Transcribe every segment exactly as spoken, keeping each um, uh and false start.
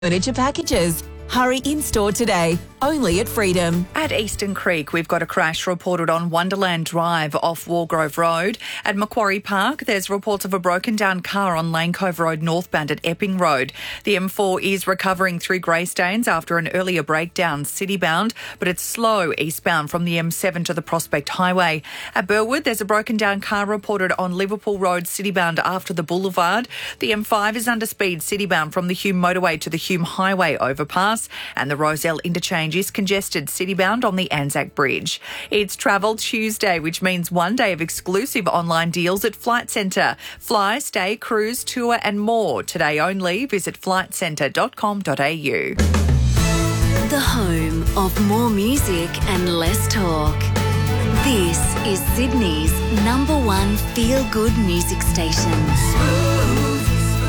Furniture packages. Hurry in-store today, only at Freedom. At Eastern Creek, we've got a crash reported on Wonderland Drive off Wargrove Road. At Macquarie Park, there's reports of a broken-down car on Lane Cove Road northbound at Epping Road. The M four is recovering through Greystanes after an earlier breakdown citybound, but it's slow eastbound from the M seven to the Prospect Highway. At Burwood, there's a broken-down car reported on Liverpool Road citybound after the Boulevard. The M five is under speed citybound from the Hume Motorway to the Hume Highway overpass, and the Rozelle interchange is congested citybound on the Anzac Bridge. It's Travel Tuesday, which means one day of exclusive online deals at Flight Centre. Fly, stay, cruise, tour and more. Today only. Visit flight centre dot com dot a u. The home of more music and less talk. This is Sydney's number one feel-good music station. Smooth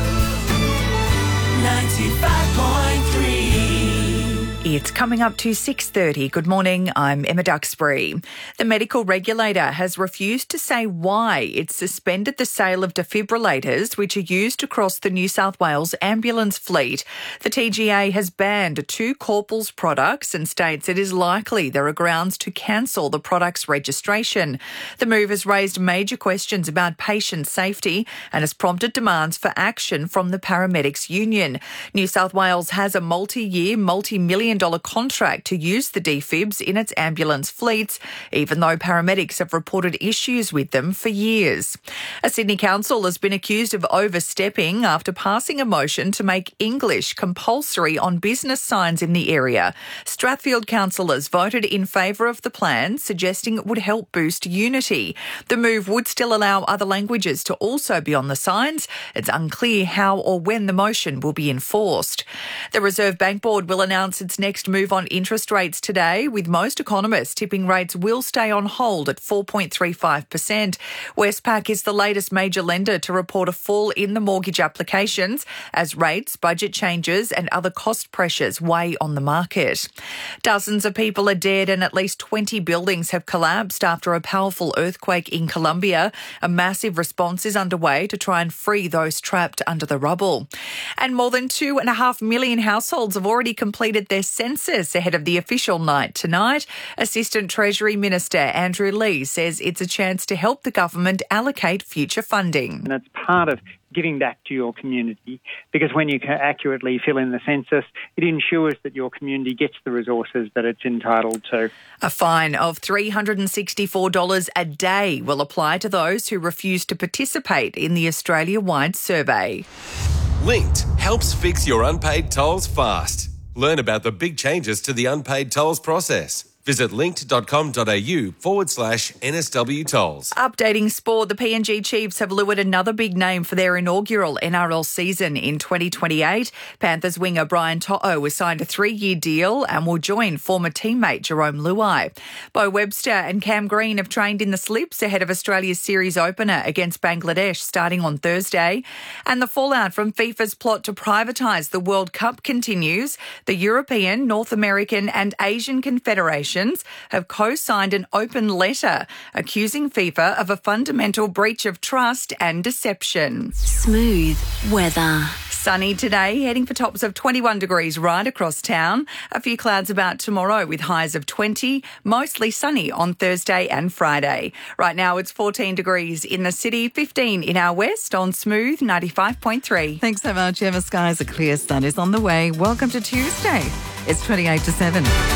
ninety-five point three. It's coming up to six thirty. Good morning, I'm Emma Duxbury. The medical regulator has refused to say why it's suspended the sale of defibrillators, which are used across the New South Wales ambulance fleet. The T G A has banned two Corpals products and states it is likely there are grounds to cancel the product's registration. The move has raised major questions about patient safety and has prompted demands for action from the Paramedics Union. New South Wales has a multi-year, multi-million dollar contract to use the defibs in its ambulance fleets, even though paramedics have reported issues with them for years. A Sydney council has been accused of overstepping after passing a motion to make English compulsory on business signs in the area. Strathfield councillors voted in favour of the plan, suggesting it would help boost unity. The move would still allow other languages to also be on the signs. It's unclear how or when the motion will be enforced. The Reserve Bank Board will announce its next move on interest rates today, with most economists tipping rates will stay on hold at four point three five percent. Westpac is the latest major lender to report a fall in the mortgage applications as rates, budget changes and other cost pressures weigh on the market. Dozens of people are dead and at least twenty buildings have collapsed after a powerful earthquake in Colombia. A massive response is underway to try and free those trapped under the rubble. And more than two and a half million households have already completed their census ahead of the official night tonight. Assistant Treasury Minister Andrew Leigh says it's a chance to help the government allocate future funding. And it's part of giving back to your community, because when you can accurately fill in the census, it ensures that your community gets the resources that it's entitled to. A fine of three hundred sixty-four dollars a day will apply to those who refuse to participate in the Australia-wide survey. Linked helps fix your unpaid tolls fast. Learn about the big changes to the unpaid tolls process. Visit linkt.com.au forward slash NSW tolls. Updating sport, the P N G Chiefs have lured another big name for their inaugural N R L season in twenty twenty-eight. Panthers winger Brian To'o was signed a three-year deal and will join former teammate Jerome Luai. Bo Webster and Cam Green have trained in the slips ahead of Australia's series opener against Bangladesh starting on Thursday. And the fallout from FIFA's plot to privatise the World Cup continues. The European, North American and Asian Confederations have co-signed an open letter accusing FIFA of a fundamental breach of trust and deception. Smooth weather. Sunny today, heading for tops of twenty-one degrees right across town. A few clouds about tomorrow with highs of twenty, mostly sunny on Thursday and Friday. Right now it's fourteen degrees in the city, fifteen in our west on Smooth ninety-five point three. Thanks so much, Emma. Skies are clear, sun is on the way. Welcome to Tuesday. It's twenty-eight to seven.